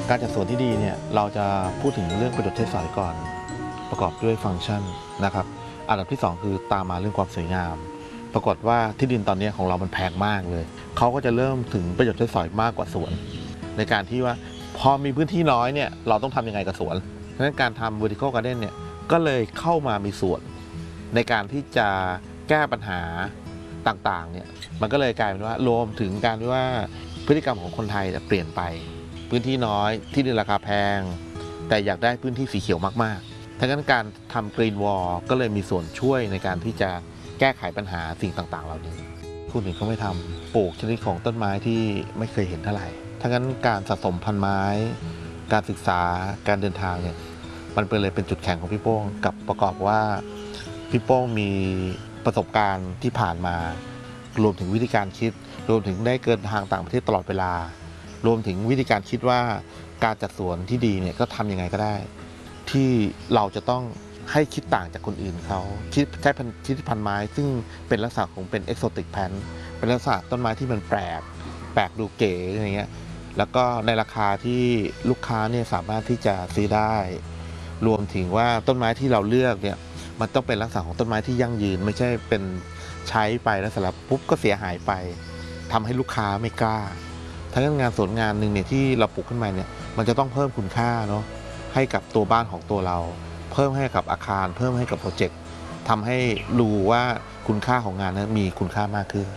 การจัดสวนที่ดีเนี่ยเราจะพูดถึงเรื่องประโยชน์ใช้สอยก่อนประกอบด้วยฟังก์ชันนะครับอันดับที่2คือตามมาเรื่องความสวยงามปรากฏว่าที่ดินตอนนี้ของเรามันแพงมากเลยเขาก็จะเริ่มถึงประโยชน์ใช้สอยมากกว่าสวนในการที่ว่าพอมีพื้นที่น้อยเนี่ยเราต้องทำยังไงกับสวนดังนั้นการทำ vertical garden เนี่ยก็เลยเข้ามามีส่วนในการที่จะแก้ปัญหาต่างๆเนี่ยมันก็เลยกลายเป็นว่ารวมถึงการที่ว่าพฤติกรรมของคนไทยเปลี่ยนไปพื้นที่น้อยที่ดินราคาแพงแต่อยากได้พื้นที่สีเขียวมากๆทั้งนั้นการทำกรีนวอลก็เลยมีส่วนช่วยในการที่จะแก้ไขปัญหาสิ่งต่างๆเหล่านี้คุณอื่นเขาไม่ทำปลูกชนิดของต้นไม้ที่ไม่เคยเห็นเท่าไหร่ทั้งนั้นการสะสมพันธุ์ไม้การศึกษาการเดินทางเนี่ยมันเป็นเลยเป็นจุดแข็งของพี่โป้งกับประกอบว่าพี่โป้งมีประสบการณ์ที่ผ่านมารวมถึงวิธีการคิดรวมถึงได้เดินทางต่างประเทศตลอดเวลารวมถึงวิธีการคิดว่าการจัดสวนที่ดีเนี่ยก็ทำยังไงก็ได้ที่เราจะต้องให้คิดต่างจากคนอื่นเขาคิดใช้พันธุ์ไม้ซึ่งเป็นลักษณะของเป็นเอกโซติกแพลนเป็นลักษณะต้นไม้ที่มันแปลกดูเก๋อะไรเงี้ยแล้วก็ในราคาที่ลูกค้าเนี่ยสามารถที่จะซื้อได้รวมถึงว่าต้นไม้ที่เราเลือกเนี่ยมันต้องเป็นลักษณะของต้นไม้ที่ยั่งยืนไม่ใช่เป็นใช้ไปแล้วเสร็จแล้วปุ๊บก็เสียหายไปทำให้ลูกค้าไม่กล้าทั้งงานสวนงานหนึ่งเนี่ยที่เราปลูกขึ้นมาเนี่ยมันจะต้องเพิ่มคุณค่าเนาะให้กับตัวบ้านของตัวเราเพิ่มให้กับอาคารเพิ่มให้กับโปรเจกต์ทำให้รู้ว่าคุณค่าของงานนั้นมีคุณค่ามากขึ้น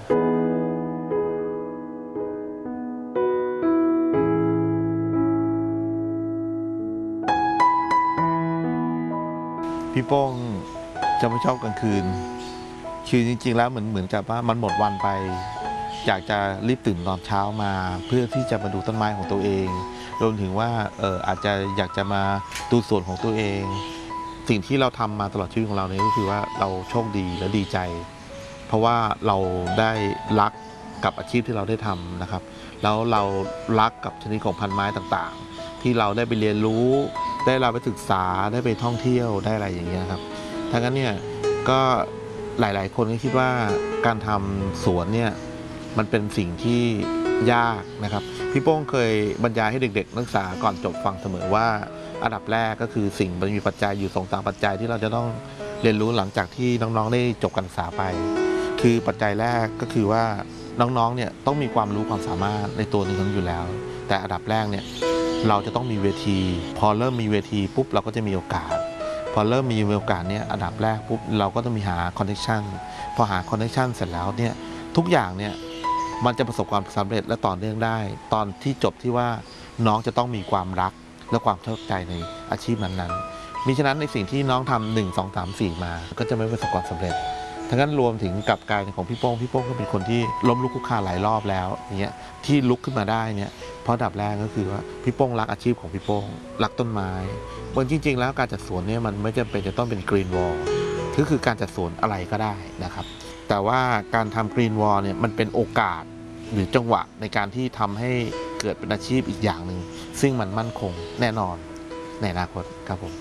พี่โป้งจะไม่ชอบกลางคืนคือจริงๆแล้วเหมือนกับว่ามันหมดวันไปอยากจะรีบตื่นตอนเช้ามาเพื่อที่จะมาดูต้นไม้ของตัวเองรวมถึงว่าอาจจะอยากจะมาดูสวนของตัวเองสิ่งที่เราทำมาตลอดชีวิตของเราเนี่ยก็คือว่าเราโชคดีและดีใจเพราะว่าเราได้รักกับอาชีพที่เราได้ทำนะครับแล้วเรารักกับชนิดของพันธุ์ไม้ต่างๆที่เราได้ไปเรียนรู้ได้เราไปศึกษาได้ไปท่องเที่ยวได้อะไรอย่างเงี้ยครับทั้งนั้นเนี่ยก็หลายๆคนก็คิดว่าการทำสวนเนี่ยมันเป็นสิ่งที่ยากนะครับพี่โป้งเคยบรรยายให้เด็กๆนักศึกษาก่อนจบฟังเสมอว่าอันดับแรกก็คือสิ่งมันมีปัจจัยอยู่2-3ปัจจัยที่เราจะต้องเรียนรู้หลังจากที่น้องๆได้จบการศึกษาไปคือปัจจัยแรกก็คือว่าน้องๆเนี่ยต้องมีความรู้ความสามารถในตัวหนึ่งอยู่แล้วแต่อันดับแรกเนี่ยเราจะต้องมีเวทีพอเริ่มมีเวทีปุ๊บเราก็จะมีโอกาสพอเริ่มมีโอกาสเนี่ยอันดับแรกปุ๊บเราก็ต้องมีหาคอนเนคชั่นพอหาคอนเนคชั่นเสร็จแล้วเนี่ยทุกอย่างเนี่ยมันจะประสบความสำเร็จและต่อเนื่องได้ตอนที่จบที่ว่าน้องจะต้องมีความรักและความเข้าใจในอาชีพนั้นๆมิฉะนั้นในสิ่งที่น้องทำ1 2 3 4มาก็จะไม่ประสบความสำเร็จทั้งนั้นรวมถึงกับการของพี่โป้งก็เป็นคนที่ล้มลุกคลุกคลานหลายรอบแล้วเนี่ยที่ลุกขึ้นมาได้เนี่ยเพราะอันดับแรกก็คือว่าพี่โป้งรักอาชีพของพี่โป้งรักต้นไม้จริงๆแล้วการจัดสวนเนี่ยมันไม่จำเป็นจะต้องเป็นกรีนวอลก็คือการจัดสวนอะไรก็ได้นะครับแต่ว่าการทำกรีนวอลเนี่ยมันเป็นโอกาสหรือจังหวะในการที่ทำให้เกิดเป็นอาชีพอีกอย่างหนึ่งซึ่งมันมั่นคงแน่นอนในอนาคตครับผม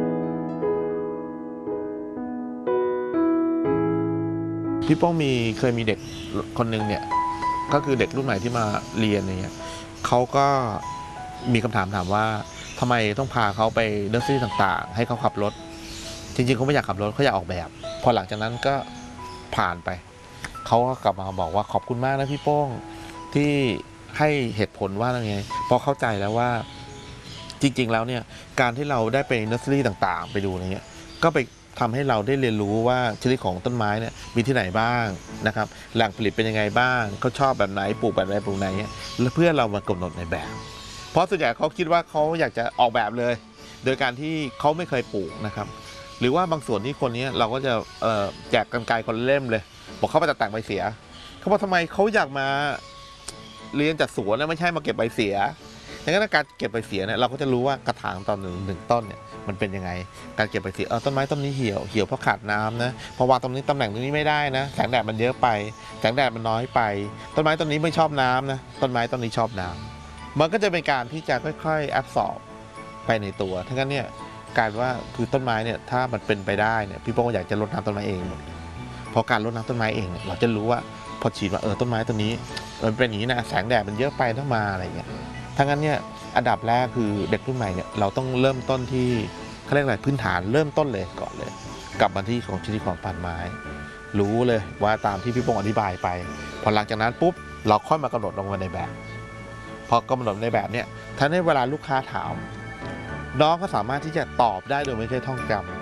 พี่โป้งเคยมีเด็กคนหนึ่งเนี่ยก็คือเด็กรุ่นใหม่ที่มาเรียนอะไรเงี้ยเขาก็มีคำถามว่าทำไมต้องพาเขาไปเนอร์เซอรี่ต่างๆให้เขาขับรถจริงๆเขาไม่อยากขับรถเขาอยากออกแบบพอหลังจากนั้นก็ผ่านไปเขาก็กลับมาบอกว่าขอบคุณมากนะพี่โป้งที่ให้เหตุผลว่าอะไรไงพอเข้าใจแล้วว่าจริงๆแล้วเนี่ยการที่เราได้ไปเนอร์เซอรี่ต่างๆไปดูอะไรเงี้ยก็ไปทำให้เราได้เรียนรู้ว่าชนิดของต้นไม้เนี่ยมีที่ไหนบ้างนะครับแหล่งผลิตเป็นยังไงบ้างเขาชอบแบบไหนปลูกแบบไหนปลูกไหนเนี่ยแล้วเพื่อเรามากำหนดในแบบเพราะส่วนใหญ่เขาคิดว่าเขาอยากจะออกแบบเลยโดยการที่เขาไม่เคยปลูกนะครับหรือว่าบางส่วนที่คนนี้เราก็จะแจกกรรไกรคนเล่มเลยบอกเขามาจะแต่งใบเสียเขาบอกทำไมเขาอยากมาเรียนจัดสวนนะไม่ใช่มาเก็บใบเสียดังนั้นการเก็บใบเสียเนี่ยเราก็จะรู้ว่ากระถางตอนหนึ่งต้นเนี่ยมันเป็นยังไงการเก็บใบเสียต้นไม้ต้นนี้เหี่ยวเพราะขาดน้ำนะเพราะวางตรงนี้ตำแหน่งตรงนี้ไม่ได้นะแสงแดดมันเยอะไปแสงแดดมันน้อยไปต้นไม้ต้นนี้ไม่ชอบน้ำนะต้นไม้ต้นนี้ชอบน้ำมันก็จะเป็นการที่จะค่อยๆแอบสอบไปในตัวทั้งนั้นเนี่ยการว่าคือต้นไม้เนี่ยถ้ามันเป็นไปได้เนี่ยพี่โป้งอยากจะรดน้ำต้นไม้เองหมดเพราะการรดน้ำต้นไม้เองเนี่ยเราจะรู้ว่าพอฉีดว่าต้นไม้ต้นนี้มันเป็นอย่างนี้นะแสงแดดมันเยอะไปต้องมาอะไรเงี้ยพทั้งนั้นเนี่ยอันดับแรกคือเด็กรุ่นใหม่เนี่ยเราต้องเริ่มต้นที่เขาเรียกอะไรพื้นฐานเริ่มต้นเลยก่อนเลยกลับมาที่ของชนิดของปั่นไม้รู้เลยว่าตามที่พี่พงษ์อธิบายไปพอหลังจากนั้นปุ๊บเราค่อยมากำหนดลงมาในแบบพอกำหนดในแบบเนี่ยถ้าในเวลาลูกค้าถามน้องก็สามารถที่จะตอบได้โดยไม่ใช่ท่องจำ